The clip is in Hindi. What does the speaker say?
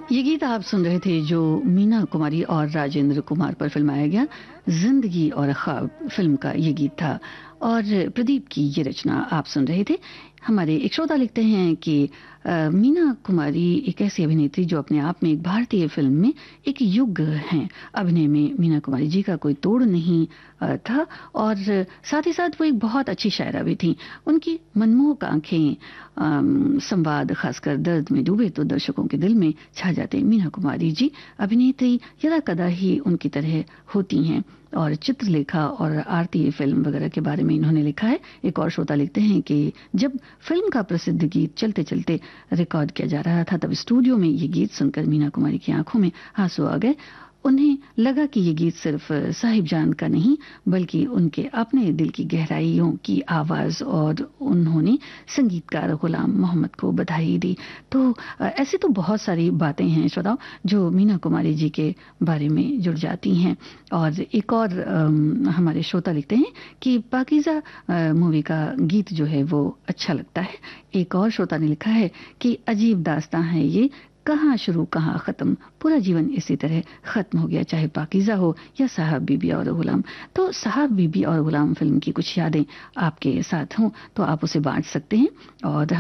ये गीत आप सुन रहे थे जो मीना कुमारी और राजेंद्र कुमार पर फिल्माया गया जिंदगी और ख्वाब फिल्म का ये गीत था और प्रदीप की ये रचना आप सुन रहे थे। हमारे एक श्रोता लिखते हैं कि मीना कुमारी एक ऐसी अभिनेत्री जो अपने आप में एक भारतीय फिल्म में एक युग हैं। अभिनय में मीना कुमारी जी का कोई तोड़ नहीं था और साथ ही साथ वो एक बहुत अच्छी शायरा भी थी। उनकी मनमोहक आंखें, संवाद खासकर दर्द में डूबे तो दर्शकों के दिल में छा जाते। मीना कुमारी जी अभिनेत्री यदा कदा ही उनकी तरह होती हैं और चित्रलेखा और आरती फिल्म वगैरह के बारे में इन्होंने लिखा है। एक और श्रोता लिखते हैं कि जब फिल्म का प्रसिद्ध गीत चलते चलते रिकॉर्ड किया जा रहा था तब स्टूडियो में ये गीत सुनकर मीना कुमारी की आंखों में आंसू आ गए। उन्हें लगा कि ये गीत सिर्फ साहिब जान का नहीं बल्कि उनके अपने दिल की गहराइयों की आवाज और उन्होंने संगीतकार गुलाम मोहम्मद को बधाई दी। तो ऐसी तो बहुत सारी बातें हैं श्रोताओं जो मीना कुमारी जी के बारे में जुड़ जाती हैं। और एक और हमारे श्रोता लिखते हैं कि पाकीज़ा मूवी का गीत जो है वो अच्छा लगता है। एक और श्रोता ने लिखा है कि अजीब दास्तां है ये, कहाँ शुरू कहाँ खत्म, पूरा जीवन इसी तरह खत्म हो गया, चाहे पाकीज़ा हो या साहब बीबी और गुलाम। तो साहब बीबी और गुलाम फिल्म की कुछ यादें आपके साथ हों तो आप उसे बांट सकते हैं और